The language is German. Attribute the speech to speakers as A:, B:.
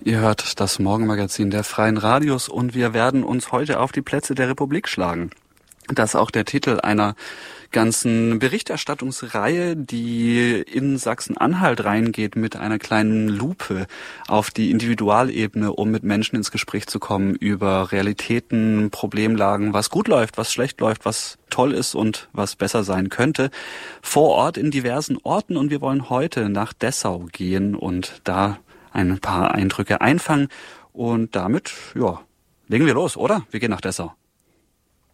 A: Ihr hört das Morgenmagazin der Freien Radios und wir werden uns heute auf die Plätze der Republik schlagen. Das ist auch der Titel einer ganzen Berichterstattungsreihe, die in Sachsen-Anhalt reingeht mit einer kleinen Lupe auf die Individualebene, um mit Menschen ins Gespräch zu kommen über Realitäten, Problemlagen, was gut läuft, was schlecht läuft, was toll ist und was besser sein könnte, vor Ort in diversen Orten. Und wir wollen heute nach Dessau gehen und da ein paar Eindrücke einfangen. Und damit, legen wir los, oder? Wir gehen nach Dessau.